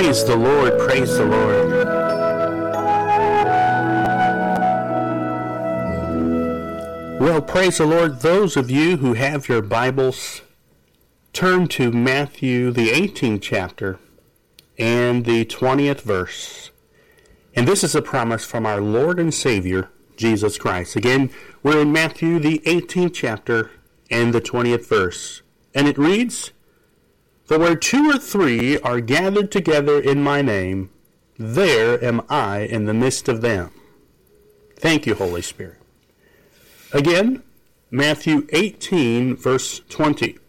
Praise the Lord, praise the Lord. Well, praise the Lord. Those of you who have your Bibles, turn to Matthew, the 18th chapter, and the 20th verse. And this is a promise from our Lord and Savior, Jesus Christ. Again, we're in Matthew, the 18th chapter, and the 20th verse. And it reads, "For where 2 or 3 are gathered together in my name, there am I in the midst of them." Thank you, Holy Spirit. Again, Matthew 18, verse 20.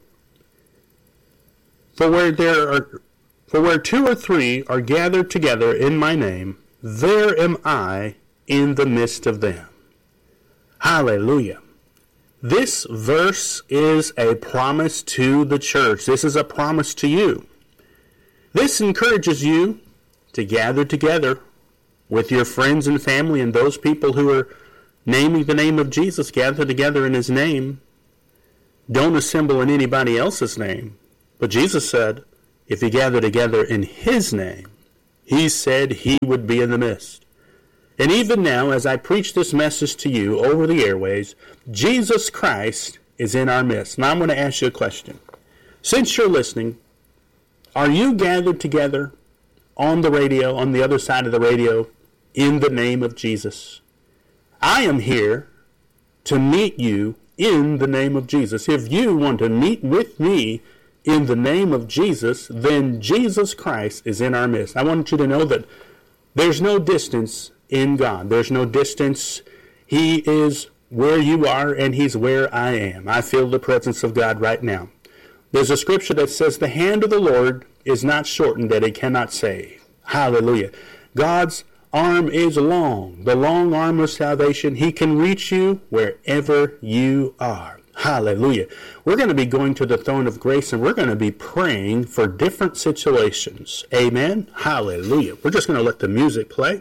For where 2 or 3 are gathered together in my name, there am I in the midst of them. Hallelujah. This verse is a promise to the church. This is a promise to you. This encourages you to gather together with your friends and family and those people who are naming the name of Jesus. Gather together in his name. Don't assemble in anybody else's name. But Jesus said, if you gather together in his name, he said he would be in the midst. And even now, as I preach this message to you over the airways, Jesus Christ is in our midst. Now I'm going to ask you a question. Since you're listening, are you gathered together on the radio, on the other side of the radio, in the name of Jesus? I am here to meet you in the name of Jesus. If you want to meet with me in the name of Jesus, then Jesus Christ is in our midst. I want you to know that there's no distance in God. There's no distance. He is where you are, and he's where I am. I feel the presence of God right now. There's a scripture that says, the hand of the Lord is not shortened that it cannot save. Hallelujah. God's arm is long, the long arm of salvation. He can reach you wherever you are. Hallelujah. We're going to be going to the throne of grace, and we're going to be praying for different situations. Amen. Hallelujah. We're just going to let the music play.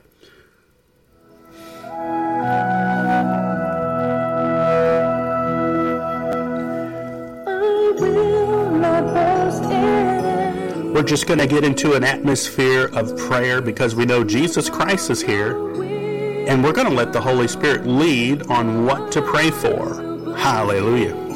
We're just going to get into an atmosphere of prayer because we know Jesus Christ is here, and we're going to let the Holy Spirit lead on what to pray for. Hallelujah.